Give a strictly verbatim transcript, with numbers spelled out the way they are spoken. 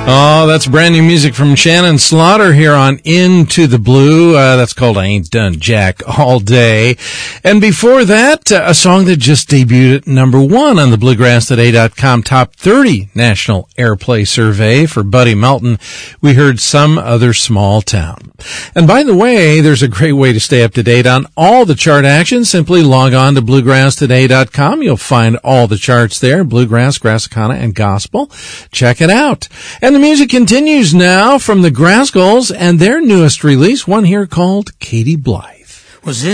Oh, that's brand new music from Shannon Slaughter here on Into the Blue. Uh, that's called I Ain't Done Jack All Day. And before that, uh, a song that just debuted at number one on the Bluegrass Today dot com Top thirty National Airplay Survey for Buddy Melton. We heard Some Other Small Town. And by the way, there's a great way to stay up to date on all the chart action. Simply log on to Bluegrass Today dot com. You'll find all the charts there, Bluegrass, Grassicana, and Gospel. Check it out. And the music continues now from the Grassgulls and their newest release, one here called Katie Blythe. Was it